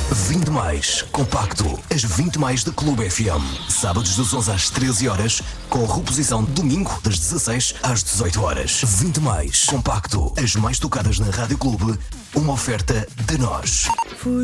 20 mais compacto, as 20 mais da Clube FM. Sábados das 11 às 13 horas, com reposição domingo das 16 às 18 horas. 20 mais compacto, as mais tocadas na Rádio Clube, uma oferta de nós.